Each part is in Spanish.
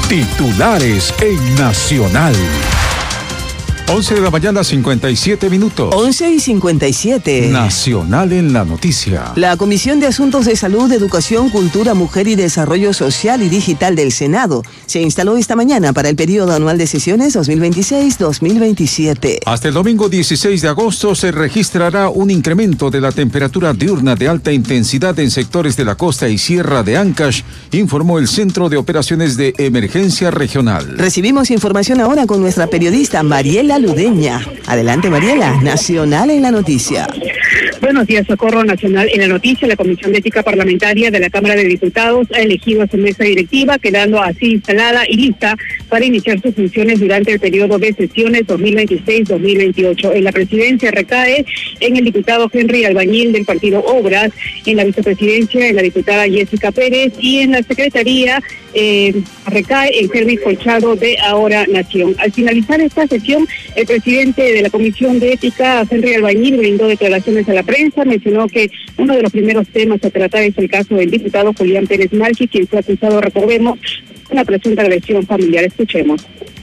Titulares en Nacional. 11 de la mañana, 57 minutos. 11:57. Nacional en la noticia. La Comisión de Asuntos de Salud, Educación, Cultura, Mujer y Desarrollo Social y Digital del Senado se instaló esta mañana para el periodo anual de sesiones 2026-2027. Hasta el domingo 16 de agosto se registrará un incremento de la temperatura diurna de alta intensidad en sectores de la costa y sierra de Ancash, informó el Centro de Operaciones de Emergencia Regional. Recibimos información ahora con nuestra periodista Mariela Ludeña. Adelante, Mariela. Nacional en la noticia. Buenos días, Socorro. Nacional en la noticia. La Comisión de Ética Parlamentaria de la Cámara de Diputados ha elegido a su mesa directiva, quedando así instalada y lista para iniciar sus funciones durante el periodo de sesiones 2026-2028. En la presidencia recae en el diputado Henry Albañil del Partido Obras, en la vicepresidencia en la diputada Jessica Pérez y en la secretaría recae en Fervis Colchado de Ahora Nación. Al finalizar esta sesión, el presidente de la Comisión de Ética, Henry Albañil, brindó declaraciones a la prensa. Mencionó que uno de los primeros temas a tratar es el caso del diputado Julián Pérez Marchi, quien fue acusado, recordemos, de una presunta agresión familiar. Escuchemos.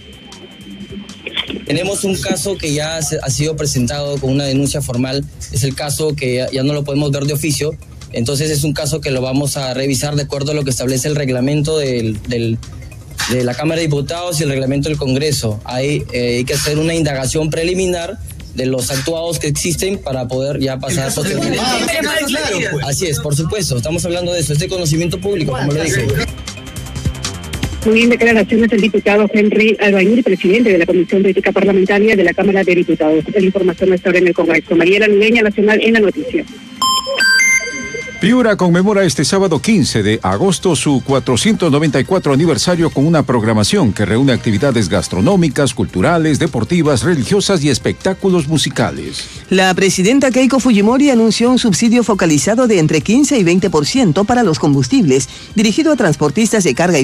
Tenemos un caso que ya ha sido presentado con una denuncia formal. Es el caso que ya no lo podemos ver de oficio. Entonces es un caso que lo vamos a revisar de acuerdo a lo que establece el reglamento de la Cámara de Diputados y el reglamento del Congreso. Hay que hacer una indagación preliminar de los actuados que existen para poder ya pasar posteriormente. Así es, por supuesto, estamos hablando de eso, es de conocimiento público, como lo dije. Muy bien, declaraciones del diputado Henry Albañil, presidente de la Comisión de Ética Parlamentaria de la Cámara de Diputados. La información está ahora en el Congreso. Mariela Ludeña, Nacional en la noticia. Piura conmemora este sábado 15 de agosto su 494 aniversario con una programación que reúne actividades gastronómicas, culturales, deportivas, religiosas y espectáculos musicales. La presidenta Keiko Fujimori anunció un subsidio focalizado de entre 15 y 20% para los combustibles, dirigido a transportistas de carga y